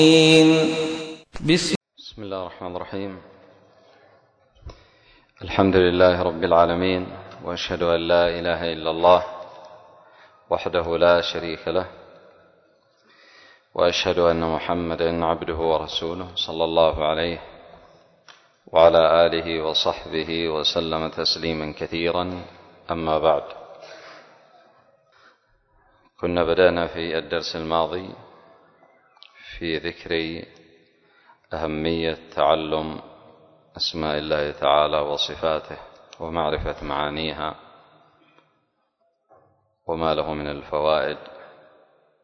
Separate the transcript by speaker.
Speaker 1: بسم الله الرحمن الرحيم. الحمد لله رب العالمين، وأشهد أن لا إله إلا الله وحده لا شريك له، وأشهد أن محمدا عبده ورسوله صلى الله عليه وعلى آله وصحبه وسلم تسليما كثيرا. أما بعد، كنا بدأنا في الدرس الماضي في ذكر أهمية تعلم أسماء الله تعالى وصفاته ومعرفة معانيها وما له من الفوائد